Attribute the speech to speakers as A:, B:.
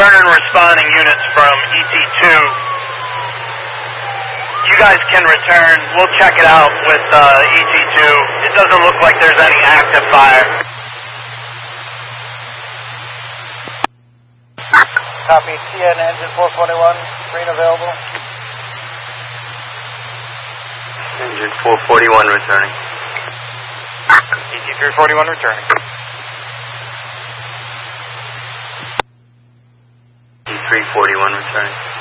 A: turn and responding units from ET2. You guys can return. We'll check it out with ET2. It doesn't look like there's any active fire.
B: Copy. TN engine 441. Green available.
C: Engine 441 returning.
B: ET 341 returning.
C: ET 341 returning.